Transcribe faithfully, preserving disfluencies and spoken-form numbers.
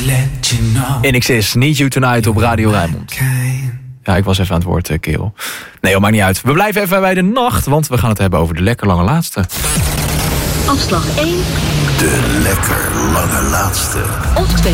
let you know. N X S, Need You Tonight op Radio Rijnmond. Ja, ik was even aan het woord, kerel. Nee, joh, maakt niet uit. We blijven even bij de nacht, want we gaan het hebben over de lekker lange laatste. Afslag één. De lekker lange laatste. Of twee.